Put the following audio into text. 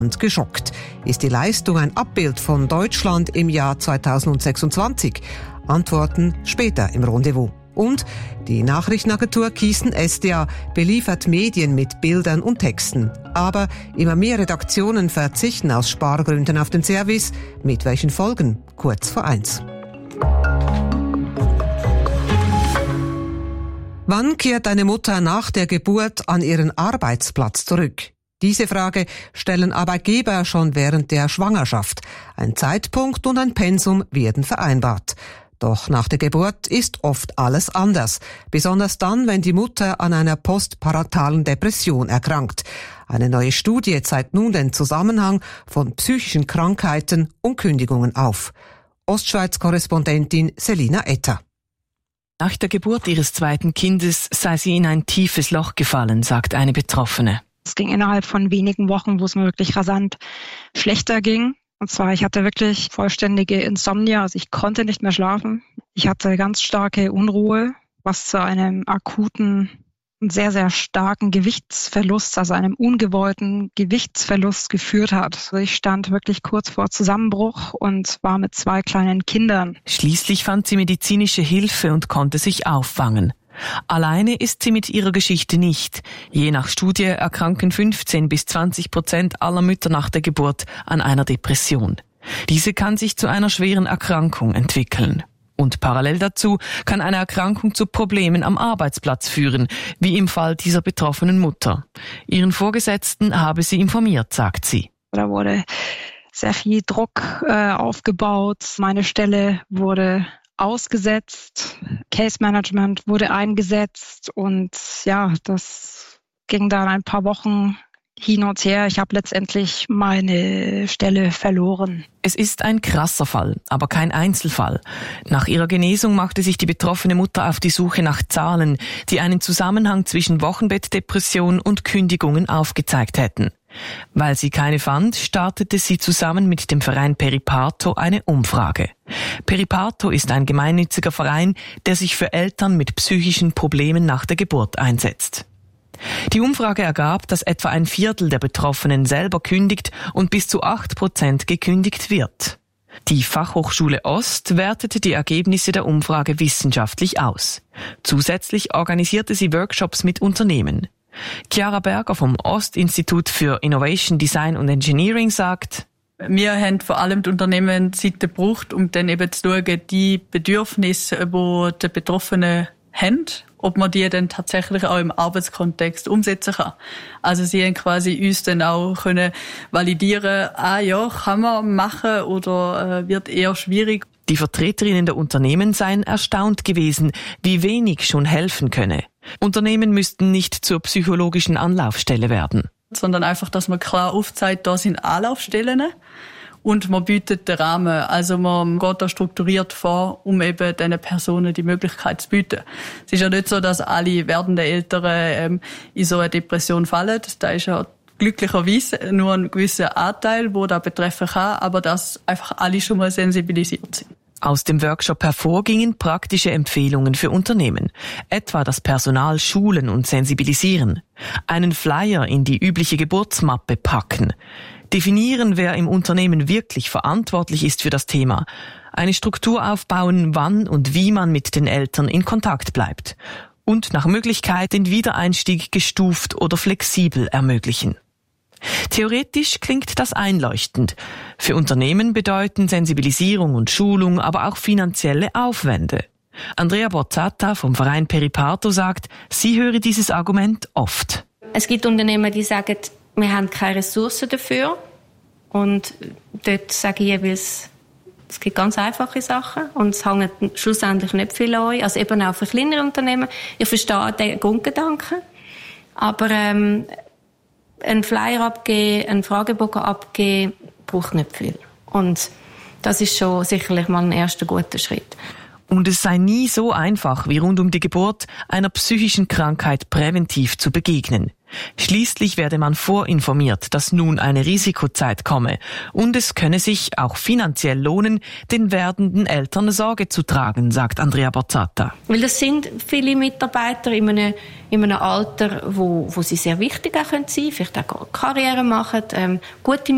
Und geschockt. Ist die Leistung ein Abbild von Deutschland im Jahr 2026? Antworten später im Rendezvous. Und die Nachrichtenagentur Kiessen-SDA beliefert Medien mit Bildern und Texten. Aber immer mehr Redaktionen verzichten aus Spargründen auf den Service. Mit welchen Folgen? Kurz vor 1. Wann kehrt eine Mutter nach der Geburt an ihren Arbeitsplatz zurück? Diese Frage stellen Arbeitgeber schon während der Schwangerschaft. Ein Zeitpunkt und ein Pensum werden vereinbart. Doch nach der Geburt ist oft alles anders. Besonders dann, wenn die Mutter an einer postparentalen Depression erkrankt. Eine neue Studie zeigt nun den Zusammenhang von psychischen Krankheiten und Kündigungen auf. Ostschweiz-Korrespondentin Selina Etter. Nach der Geburt ihres zweiten Kindes sei sie in ein tiefes Loch gefallen, sagt eine Betroffene. Es ging innerhalb von wenigen Wochen, wo es mir wirklich rasant schlechter ging. Und zwar, ich hatte wirklich vollständige Insomnia, also ich konnte nicht mehr schlafen. Ich hatte ganz starke Unruhe, was zu einem akuten und sehr, sehr starken Gewichtsverlust, also einem ungewollten Gewichtsverlust geführt hat. Also ich stand wirklich kurz vor Zusammenbruch und war mit 2 kleinen Kindern. Schließlich fand sie medizinische Hilfe und konnte sich auffangen. Alleine ist sie mit ihrer Geschichte nicht. Je nach Studie erkranken 15-20% aller Mütter nach der Geburt an einer Depression. Diese kann sich zu einer schweren Erkrankung entwickeln. Und parallel dazu kann eine Erkrankung zu Problemen am Arbeitsplatz führen, wie im Fall dieser betroffenen Mutter. Ihren Vorgesetzten habe sie informiert, sagt sie. Da wurde sehr viel Druck aufgebaut. Meine Stelle wurde ausgesetzt, Case Management wurde eingesetzt und ja, das ging dann ein paar Wochen hin und her. Ich habe letztendlich meine Stelle verloren. Es ist ein krasser Fall, aber kein Einzelfall. Nach ihrer Genesung machte sich die betroffene Mutter auf die Suche nach Zahlen, die einen Zusammenhang zwischen Wochenbettdepression und Kündigungen aufgezeigt hätten. Weil sie keine fand, startete sie zusammen mit dem Verein Periparto eine Umfrage. Periparto ist ein gemeinnütziger Verein, der sich für Eltern mit psychischen Problemen nach der Geburt einsetzt. Die Umfrage ergab, dass etwa 1/4 der Betroffenen selber kündigt und bis zu 8% gekündigt wird. Die Fachhochschule Ost wertete die Ergebnisse der Umfrage wissenschaftlich aus. Zusätzlich organisierte sie Workshops mit Unternehmen. Chiara Berger vom Ost-Institut für Innovation, Design und Engineering sagt: Wir haben vor allem die Unternehmensseite gebraucht, um dann eben zu schauen, die Bedürfnisse, die die Betroffenen haben, ob man die dann tatsächlich auch im Arbeitskontext umsetzen kann. Also sie haben quasi uns dann auch können validieren, ja, kann man machen oder wird eher schwierig. Die Vertreterinnen der Unternehmen seien erstaunt gewesen, wie wenig schon helfen könne. Unternehmen müssten nicht zur psychologischen Anlaufstelle werden. Sondern einfach, dass man klar aufzeigt, da sind Anlaufstellen und man bietet den Rahmen. Also man geht da strukturiert vor, um eben diesen Personen die Möglichkeit zu bieten. Es ist ja nicht so, dass alle werdenden Eltern in so eine Depression fallen. Da ist ja glücklicherweise nur ein gewisser Anteil, der da betreffen kann, aber dass einfach alle schon mal sensibilisiert sind. Aus dem Workshop hervor gingen praktische Empfehlungen für Unternehmen, etwa das Personal schulen und sensibilisieren, einen Flyer in die übliche Geburtsmappe packen, definieren, wer im Unternehmen wirklich verantwortlich ist für das Thema, eine Struktur aufbauen, wann und wie man mit den Eltern in Kontakt bleibt und nach Möglichkeit den Wiedereinstieg gestuft oder flexibel ermöglichen. Theoretisch klingt das einleuchtend. Für Unternehmen bedeuten Sensibilisierung und Schulung aber auch finanzielle Aufwände. Andrea Bozzata vom Verein Periparto sagt, sie höre dieses Argument oft. Es gibt Unternehmen, die sagen, wir haben keine Ressourcen dafür. Und dort sage ich jeweils, es gibt ganz einfache Sachen und es hängt schlussendlich nicht viel an euch. Also eben auch für kleinere Unternehmen. Ich verstehe den Grundgedanken, aber einen Flyer abgeben, einen Fragebogen abgeben, braucht nicht viel. Und das ist schon sicherlich mal ein erster guter Schritt. Und es sei nie so einfach, wie rund um die Geburt einer psychischen Krankheit präventiv zu begegnen. Schließlich werde man vorinformiert, dass nun eine Risikozeit komme und es könne sich auch finanziell lohnen, den werdenden Eltern Sorge zu tragen, sagt Andrea Bozzata. Weil das sind viele Mitarbeiter in einem Alter, wo sie sehr wichtig auch sein können, vielleicht auch Karriere machen, gute